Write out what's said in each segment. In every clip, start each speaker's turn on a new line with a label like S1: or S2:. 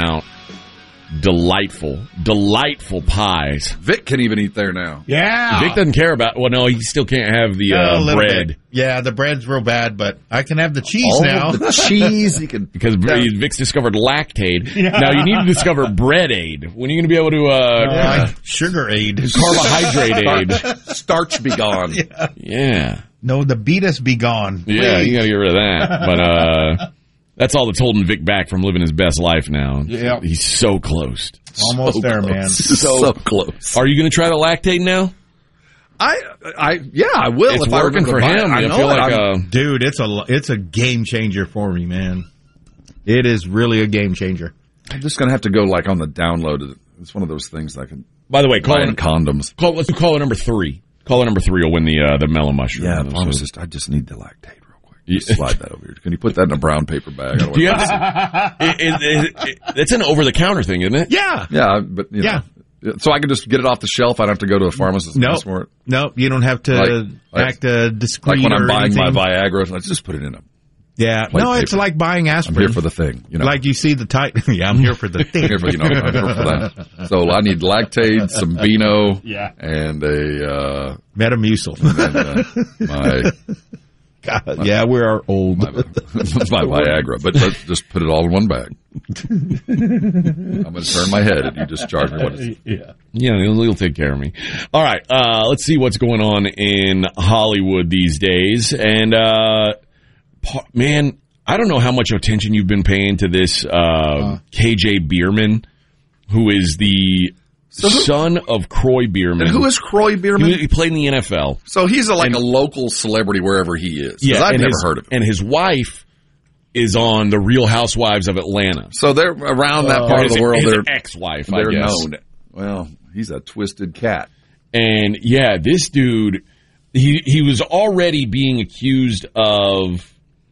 S1: Paramount. Delightful pies.
S2: Vic can even eat there now.
S3: Yeah.
S1: Vic doesn't care about. Well, no, he still can't have the bread.
S3: Bit. Yeah, the bread's real bad, but I can have the cheese
S2: All
S3: now.
S2: the cheese he can
S1: because Vic's discovered Lactaid. Yeah. Now you need to discover Bread Aid. When are you going to be able to?
S3: Sugar Aid,
S1: Carbohydrate Aid,
S2: starch be gone.
S1: Yeah.
S3: No, the beatus be gone.
S1: Yeah, you got to get rid of that. But that's all that's holding Vic back from living his best life now.
S3: Yeah,
S1: he's so close.
S3: Almost there, man.
S2: So close.
S1: Are you going to try the Lactaid now?
S2: I will.
S1: It's
S2: if
S1: working for him.
S2: I
S1: feel like
S3: dude, it's a game changer for me, man. It is really a game changer.
S2: I'm just gonna have to go like on the download. It's one of those things I can.
S1: By the way,
S2: condoms.
S1: Let's do caller number 3. Caller number 3 will win the mellow mushroom.
S2: Yeah, pharmacist. I just need the Lactaid real quick. Slide that over here. Can you put that in a brown paper bag?
S1: Do you have it's an over-the-counter thing, isn't it?
S3: Yeah.
S2: Yeah, but you know, so I can just get it off the shelf. I don't have to go to a pharmacist.
S3: No, you don't have to act discreet.
S2: Like when I'm buying
S3: anything.
S2: my Viagra, let's just put it in a.
S3: Yeah, no, it's
S2: paper.
S3: like buying aspirin.
S2: I'm here for the thing, you know.
S3: Like you see the title. Yeah, I'm here for the thing.
S2: I'm here for that. So I need Lactaid, some Beano, and a
S3: Metamucil. God, yeah, we are old.
S2: My Viagra, but let's just put it all in one bag. I'm going to turn my head, and you just charge me what it is.
S1: Yeah, he'll take care of me. All right, let's see what's going on in Hollywood these days. And, man, I don't know how much attention you've been paying to this KJ Bierman, who is the son of Croy Bierman.
S2: And who is Croy Bierman?
S1: He played in the NFL.
S2: So he's a local celebrity wherever he is. Yeah, I've never heard of him.
S1: And his wife is on The Real Housewives of Atlanta.
S2: So they're around that part of the world.
S1: His ex-wife, I guess.
S2: Known. Well, he's a twisted cat.
S1: And yeah, this dude, he was already being accused of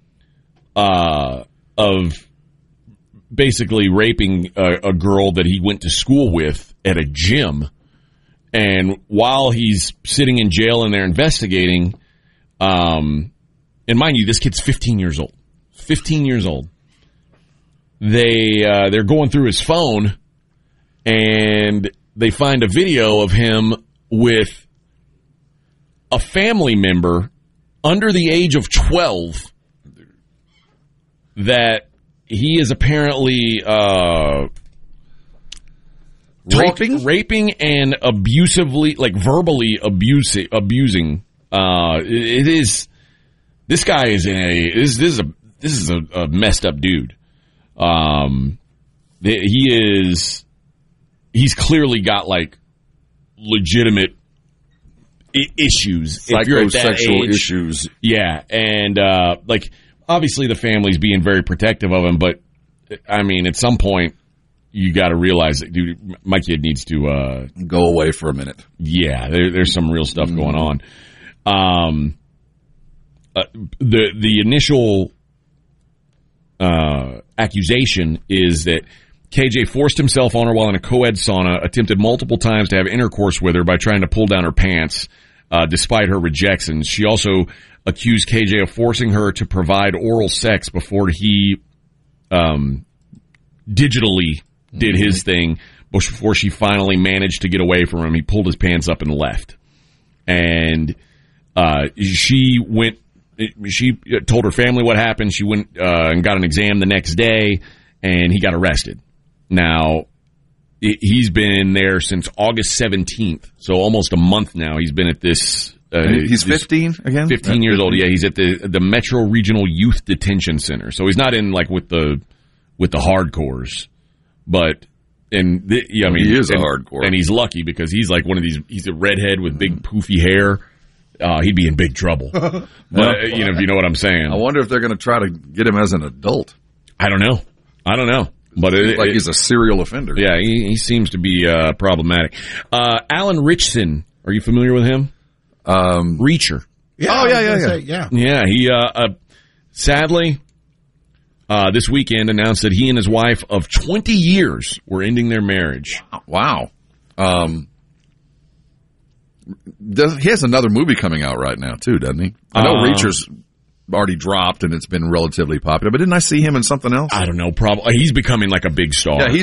S1: basically raping a girl that he went to school with at a gym. And while he's sitting in jail and they're investigating, and mind you, this kid's 15 years old. 15 years old. They're going through his phone, and they find a video of him with a family member under the age of 12 that he is apparently raping and abusively, like verbally abusing. It is. This guy is this is a messed up dude. He's clearly got like legitimate issues. If you're at that age,
S2: issues.
S1: Yeah, and like obviously the family's being very protective of him, but I mean at some point you got to realize that, dude, my kid needs to
S2: go away for a minute.
S1: Yeah, there's some real stuff going on. The initial accusation is that KJ forced himself on her while in a co-ed sauna, attempted multiple times to have intercourse with her by trying to pull down her pants, despite her rejections. She also accused KJ of forcing her to provide oral sex before he digitally did his thing, before she finally managed to get away from him. He pulled his pants up and left. And she told her family what happened. She went and got an exam the next day, and he got arrested. Now, he's been there since August 17th, so almost a month now. He's been at this.
S2: He's 15 again?
S1: 15 years old, yeah. He's at the Metro Regional Youth Detention Center. So he's not in like with the hardcores, but he is a hardcore, and he's lucky because he's like one of these. He's a redhead with big poofy hair. He'd be in big trouble. But, if you know what I'm saying.
S2: I wonder if they're going to try to get him as an adult.
S1: I don't know. But
S2: he's a serial offender.
S1: Yeah, he seems to be problematic. Alan Ritchson, are you familiar with him? Reacher.
S3: Yeah.
S1: Yeah, he sadly this weekend announced that he and his wife of 20 years were ending their marriage.
S2: Wow. He has another movie coming out right now, too, doesn't he? I know Reacher's already dropped, and it's been relatively popular, but didn't I see him in something else?
S1: I don't know. Probably he's becoming like a big star.
S2: Yeah,